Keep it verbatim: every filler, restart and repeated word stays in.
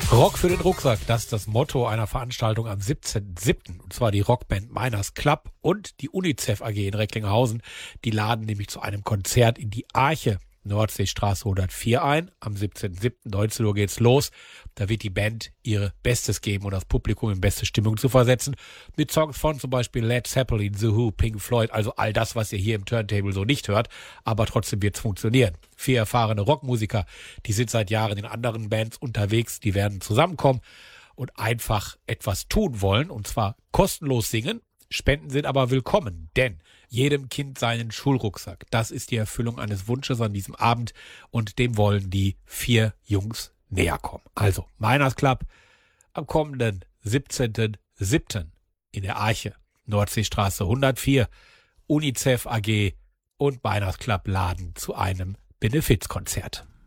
Rock für den Rucksack, das ist das Motto einer Veranstaltung am siebzehnten siebten Und zwar die Rockband Miners Club und die UNICEF A G in Recklinghausen. Die laden nämlich zu einem Konzert in die Arche, Nordseestraße hundertvier ein. Am siebzehnten siebten neunzehn Uhr geht's los. Da wird die Band ihre Bestes geben, um das Publikum in beste Stimmung zu versetzen. Mit Songs von zum Beispiel Led Zeppelin, The Who, Pink Floyd, also all das, was ihr hier im Turntable so nicht hört. Aber trotzdem wird's funktionieren. Vier erfahrene Rockmusiker, die sind seit Jahren in anderen Bands unterwegs, die werden zusammenkommen und einfach etwas tun wollen, und zwar kostenlos singen. Spenden sind aber willkommen, denn jedem Kind seinen Schulrucksack. Das ist die Erfüllung eines Wunsches an diesem Abend und dem wollen die vier Jungs näher kommen. Also, Miners Club am kommenden siebzehnten siebten in der Arche, Nordseestraße hundertvier, UNICEF A G und Miners Club laden zu einem Benefizkonzert.